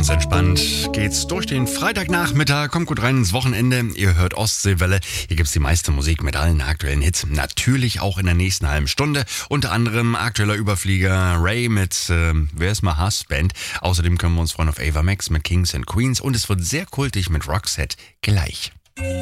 Ganz entspannt geht's durch den Freitagnachmittag. Kommt gut rein ins Wochenende. Ihr hört Ostseewelle. Hier gibt's die meiste Musik mit allen aktuellen Hits. Natürlich auch in der nächsten halben Stunde. Unter anderem aktueller Überflieger Ray mit Wer ist my Husband? Außerdem können wir uns freuen auf Ava Max mit Kings and Queens. Und es wird sehr kultig mit Roxette gleich.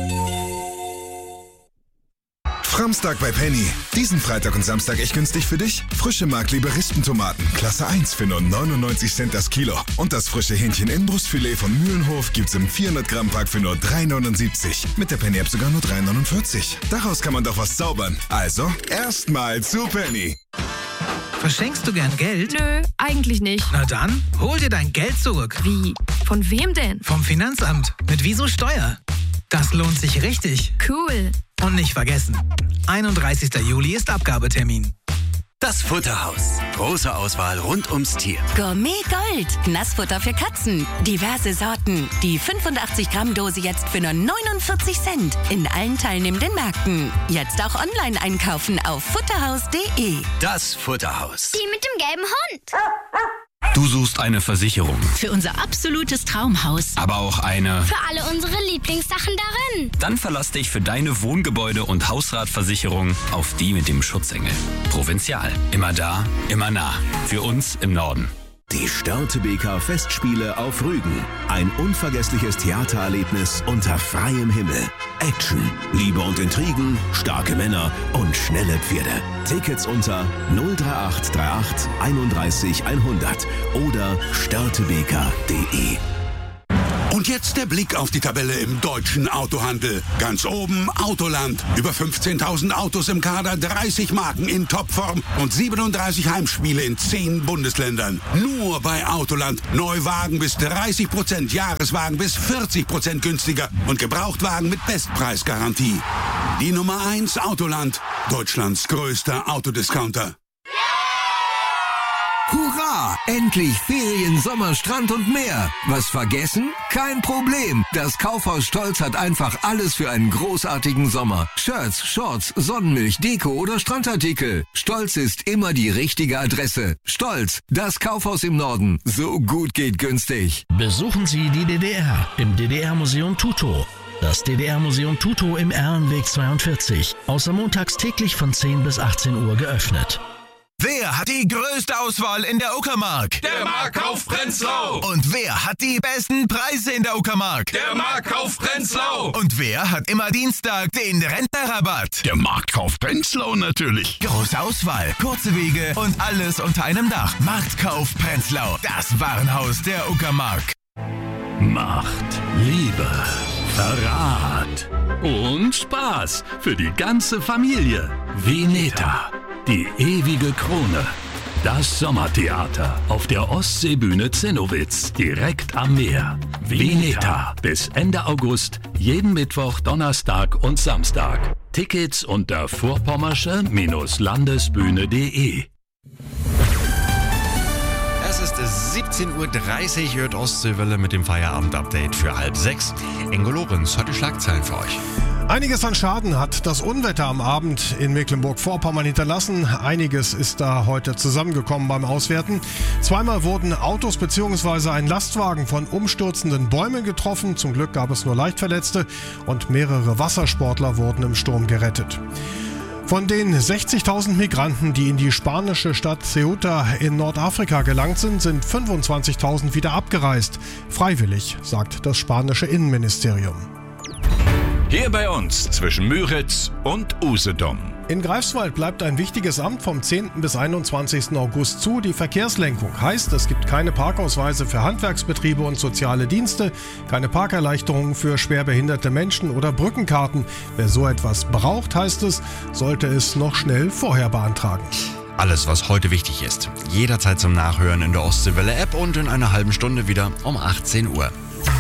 Framstag bei Penny. Diesen Freitag und Samstag echt günstig für dich. Frische Mark-Liberistentomaten, Klasse 1 für nur 99 Cent das Kilo. Und das frische Hähnchen Inbrustfilet von Mühlenhof gibt's im 400-Gramm-Pack für nur 3,79. Mit der Penny-App sogar nur 3,49. Daraus kann man doch was zaubern. Also, erstmal zu Penny. Verschenkst du gern Geld? Nö, eigentlich nicht. Na dann, hol dir dein Geld zurück. Wie? Von wem denn? Vom Finanzamt. Mit Wieso Steuer. Das lohnt sich richtig. Cool. Und nicht vergessen, 31. Juli ist Abgabetermin. Das Futterhaus. Große Auswahl rund ums Tier. Gourmet Gold. Nassfutter für Katzen. Diverse Sorten. Die 85-Gramm-Dose jetzt für nur 49 Cent. In allen teilnehmenden Märkten. Jetzt auch online einkaufen auf futterhaus.de. Das Futterhaus. Die mit dem gelben Hund. Du suchst eine Versicherung. Für unser absolutes Traumhaus. Aber auch eine. Für alle unsere Lieblingssachen darin. Dann verlass dich für deine Wohngebäude- und Hausratversicherung auf die mit dem Schutzengel. Provinzial. Immer da, immer nah. Für uns im Norden. Die Störtebeker Festspiele auf Rügen. Ein unvergessliches Theatererlebnis unter freiem Himmel. Action, Liebe und Intrigen, starke Männer und schnelle Pferde. Tickets unter 03838 31 100 oder störtebeker.de. Und jetzt der Blick auf die Tabelle im deutschen Autohandel. Ganz oben Autoland. Über 15.000 Autos im Kader, 30 Marken in Topform und 37 Heimspiele in 10 Bundesländern. Nur bei Autoland. Neuwagen bis 30%, Jahreswagen bis 40% günstiger und Gebrauchtwagen mit Bestpreisgarantie. Die Nummer 1 Autoland. Deutschlands größter Autodiscounter. Hurra! Endlich Ferien, Sommer, Strand und mehr. Was vergessen? Kein Problem. Das Kaufhaus Stolz hat einfach alles für einen großartigen Sommer. Shirts, Shorts, Sonnenmilch, Deko oder Strandartikel. Stolz ist immer die richtige Adresse. Stolz, das Kaufhaus im Norden. So gut geht günstig. Besuchen Sie die DDR im DDR-Museum Tutow. Das DDR-Museum Tutow im Erlenweg 42. Außer montags täglich von 10 bis 18 Uhr geöffnet. Wer hat die größte Auswahl in der Uckermark? Der Marktkauf Prenzlau. Und wer hat die besten Preise in der Uckermark? Der Marktkauf Prenzlau. Und wer hat immer Dienstag den Rentnerrabatt? Der Marktkauf Prenzlau natürlich. Große Auswahl, kurze Wege und alles unter einem Dach. Marktkauf Prenzlau, das Warenhaus der Uckermark. Macht, Liebe, Verrat und Spaß für die ganze Familie. Veneta. Die ewige Krone. Das Sommertheater auf der Ostseebühne Zinnowitz, direkt am Meer. Veneta. Bis Ende August, jeden Mittwoch, Donnerstag und Samstag. Tickets unter vorpommersche-landesbühne.de. Es ist 17.30 Uhr, hört Ostseewelle mit dem Feierabend-Update für 5:30. Ingo Lorenz hat die Schlagzeilen für euch. Einiges an Schaden hat das Unwetter am Abend in Mecklenburg-Vorpommern hinterlassen. Einiges ist da heute zusammengekommen beim Auswerten. Zweimal wurden Autos bzw. ein Lastwagen von umstürzenden Bäumen getroffen. Zum Glück gab es nur Leichtverletzte und mehrere Wassersportler wurden im Sturm gerettet. Von den 60.000 Migranten, die in die spanische Stadt Ceuta in Nordafrika gelangt sind, sind 25.000 wieder abgereist. Freiwillig, sagt das spanische Innenministerium. Hier bei uns zwischen Müritz und Usedom. In Greifswald bleibt ein wichtiges Amt vom 10. bis 21. August zu, die Verkehrslenkung. Heißt, es gibt keine Parkausweise für Handwerksbetriebe und soziale Dienste, keine Parkerleichterungen für schwerbehinderte Menschen oder Brückenkarten. Wer so etwas braucht, heißt es, sollte es noch schnell vorher beantragen. Alles, was heute wichtig ist. Jederzeit zum Nachhören in der Ostseewelle-App und in einer halben Stunde wieder um 18 Uhr.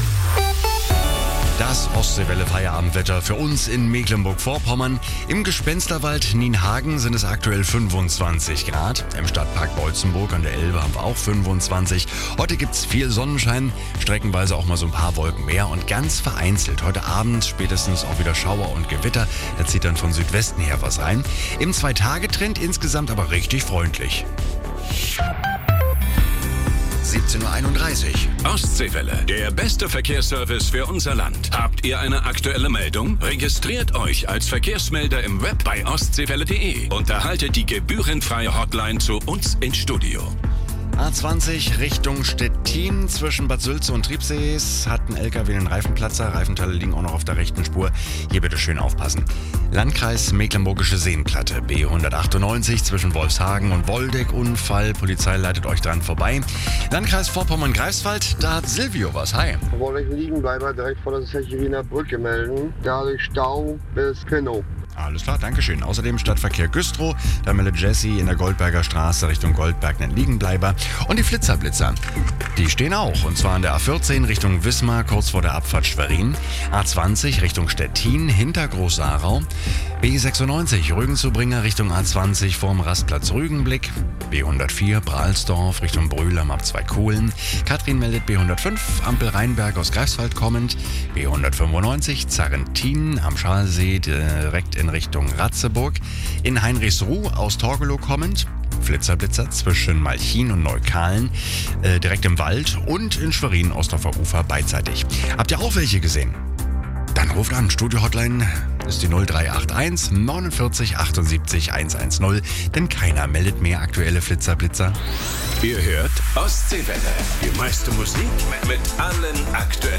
Das Ostseewelle-Feierabendwetter für uns in Mecklenburg-Vorpommern. Im Gespensterwald Nienhagen sind es aktuell 25 Grad. Im Stadtpark Beutzenburg an der Elbe haben wir auch 25. Heute gibt es viel Sonnenschein, streckenweise auch mal so ein paar Wolken mehr und ganz vereinzelt. Heute Abend spätestens auch wieder Schauer und Gewitter. Da zieht dann von Südwesten her was rein. Im 2-Tage-Trend insgesamt aber richtig freundlich. 17.30 13:31 Uhr. Ostseewelle, der beste Verkehrsservice für unser Land. Habt ihr eine aktuelle Meldung? Registriert euch als Verkehrsmelder im Web bei ostseewelle.de und erhaltet die gebührenfreie Hotline zu uns ins Studio. A20 Richtung Stettin zwischen Bad Sülze und Triebsees hat ein LKW einen Reifenplatzer. Reifenteile liegen auch noch auf der rechten Spur. Hier bitte schön aufpassen. Landkreis Mecklenburgische Seenplatte, B198 zwischen Wolfshagen und Woldeck. Unfall, Polizei leitet euch dran vorbei. Landkreis Vorpommern-Greifswald, da hat Silvio was. Hi. Woldeck Liegenbleiber direkt vor der Sechiriner Brücke melden. Dadurch Stau bis Pinnow. Alles klar, Dankeschön. Außerdem Stadtverkehr Güstrow, da meldet Jessie in der Goldberger Straße Richtung Goldberg einen Liegenbleiber. Und die Flitzerblitzer, die stehen auch. Und zwar an der A14 Richtung Wismar, kurz vor der Abfahrt Schwerin. A20 Richtung Stettin, hinter Groß-Aarau. B96 Rügenzubringer Richtung A20 vorm Rastplatz Rügenblick. B104 Brahlsdorf Richtung Brühl am Ab2 Kohlen. Katrin meldet B105 Ampel Rheinberg aus Greifswald kommend. B195 Zarrentin am Schalsee direkt in Richtung Ratzeburg. In Heinrichsruh aus Torgelow kommend. Flitzerblitzer zwischen Malchin und Neukalen, direkt im Wald. Und in Schwerin Ostdorfer Ufer beidseitig. Habt ihr auch welche gesehen? Dann ruft an. Studio-Hotline ist die 0381 49 78 110, denn keiner meldet mehr aktuelle Flitzerblitzer. Ihr hört Ostseewelle, die meiste Musik mit allen aktuellen